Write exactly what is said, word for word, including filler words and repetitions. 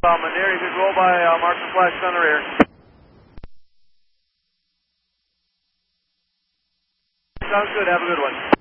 Bombman near. You could roll by uh, marker flash on the rear. Sounds good. Have a good one.